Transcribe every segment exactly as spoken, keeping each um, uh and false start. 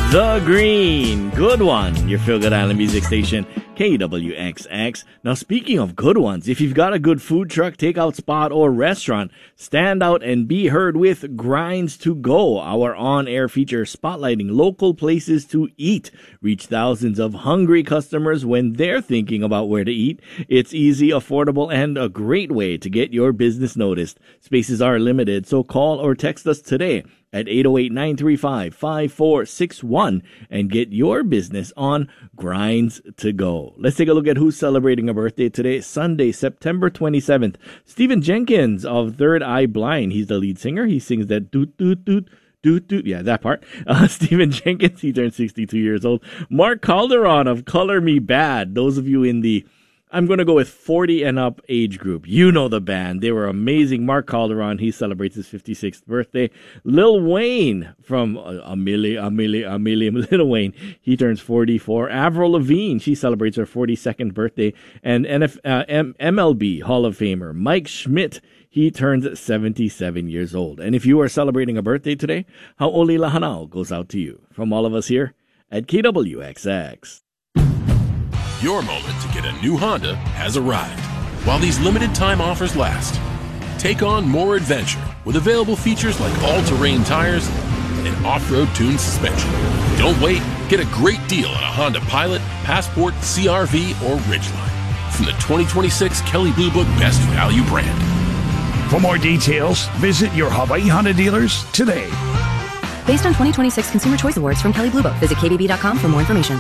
The Green, good one, your Feel Good Island music station, K W X X. Now, speaking of good ones, if you've got a good food truck, takeout spot, or restaurant, stand out and be heard with Grinds to Go, our on-air feature spotlighting local places to eat. Reach thousands of hungry customers when they're thinking about where to eat. It's easy, affordable, and a great way to get your business noticed. Spaces are limited, so call or text us today at eight oh eight, nine three five, five four six one and get your business on Grinds to Go. Let's take a look at who's celebrating a birthday today. Sunday, September twenty-seventh. Stephen Jenkins of Third Eye Blind. He's the lead singer. He sings that doot doot doot doot doot. Yeah, that part. Uh, Stephen Jenkins, he turned sixty-two years old. Mark Calderon of Color Me Bad. Those of you in the I'm going to go with forty and up age group. You know the band. They were amazing. Mark Calderon, he celebrates his fifty-sixth birthday. Lil Wayne from uh, Amelie, Amelie, Amelie, Lil Wayne, he turns forty-four. Avril Lavigne, she celebrates her forty-second birthday. And N F, uh, M- MLB Hall of Famer Mike Schmidt, he turns seventy-seven years old. And if you are celebrating a birthday today, Hau'oli Lahanau goes out to you. From all of us here at K W X X. Your moment to get a new Honda has arrived. While these limited time offers last, take on more adventure with available features like all-terrain tires and off-road tuned suspension. Don't wait. Get a great deal on a Honda Pilot, Passport, C R V, or Ridgeline from the twenty twenty-six Kelley Blue Book Best Value brand. For more details, visit your Hawaii Honda dealers today. Based on twenty twenty-six Consumer Choice Awards from Kelley Blue Book, visit K B B dot com for more information.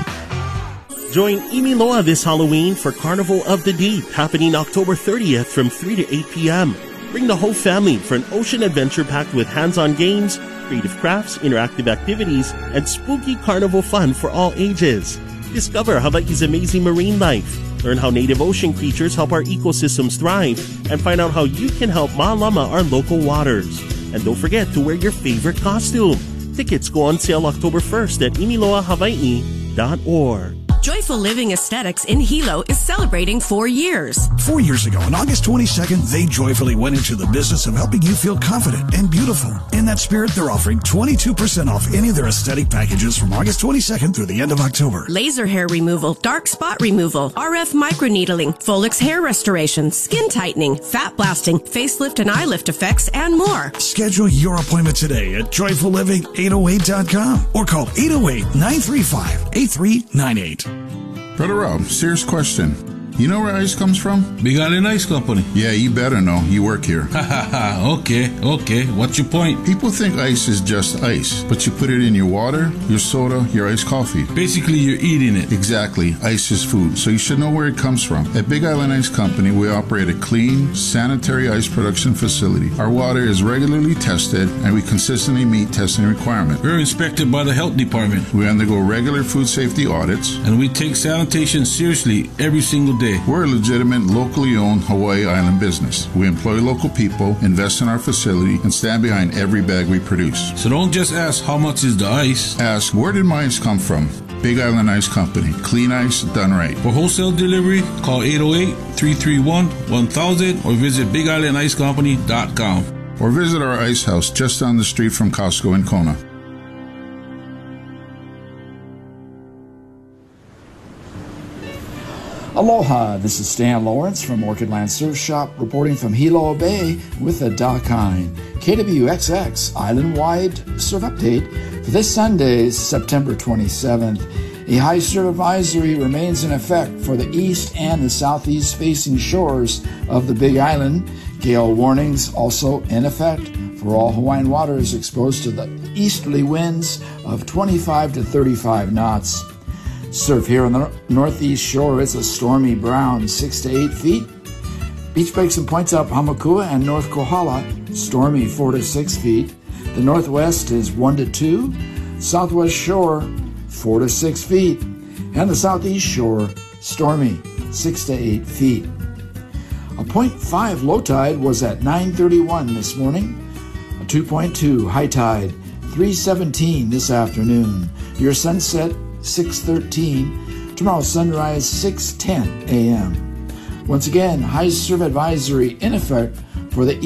Join Imiloa this Halloween for Carnival of the Deep, happening October thirtieth from three to eight p.m. Bring the whole family for an ocean adventure packed with hands-on games, creative crafts, interactive activities, and spooky carnival fun for all ages. Discover Hawaii's amazing marine life, learn how native ocean creatures help our ecosystems thrive, and find out how you can help Ma'alama our local waters. And don't forget to wear your favorite costume. Tickets go on sale October first at imiloa hawaii dot org. Joyful Living Aesthetics in Hilo is celebrating four years. Four years ago, on August twenty-second, they joyfully went into the business of helping you feel confident and beautiful. In that spirit, they're offering twenty-two percent off any of their aesthetic packages from August twenty-second through the end of October. Laser hair removal, dark spot removal, R F microneedling, Folix hair restoration, skin tightening, fat blasting, facelift and eye lift effects, and more. Schedule your appointment today at joyful living eight oh eight dot com or call eight oh eight, nine three five, eight three nine eight. Brother Rob, serious question. You know where ice comes from? Big Island Ice Company. Yeah, you better know. You work here. Ha ha ha. Okay, okay. What's your point? People think ice is just ice, but you put it in your water, your soda, your iced coffee. Basically, you're eating it. Exactly. Ice is food, so you should know where it comes from. At Big Island Ice Company, we operate a clean, sanitary ice production facility. Our water is regularly tested, and we consistently meet testing requirements. We're inspected by the health department. We undergo regular food safety audits. And we take sanitation seriously every single day. We're a legitimate, locally owned Hawaii Island business. We employ local people, invest in our facility, and stand behind every bag we produce. So don't just ask how much is the ice. Ask, where did my ice come from? Big Island Ice Company. Clean ice done right. For wholesale delivery, call eight oh eight, three three one, one thousand or visit big island ice company dot com. Or visit our ice house just down the street from Costco in Kona. Aloha, this is Stan Lawrence from Orchid Land Surf Shop reporting from Hilo Bay with a Dakine. K W X X Island-wide surf update for this Sunday, September twenty-seventh. A high surf advisory remains in effect for the east and the southeast facing shores of the Big Island. Gale warnings also in effect for all Hawaiian waters exposed to the easterly winds of twenty-five to thirty-five knots. Surf here on the northeast shore is a stormy brown, six to eight feet. Beach breaks and points up Hamakua and North Kohala, stormy four to six feet. The northwest is one to two. Southwest shore, four to six feet. And the southeast shore, stormy, six to eight feet. A point five low tide was at nine thirty-one this morning. A two point two high tide, three seventeen this afternoon. Your sunset, six thirteen. Tomorrow's sunrise, six ten a.m. Once again, high surf advisory in effect for the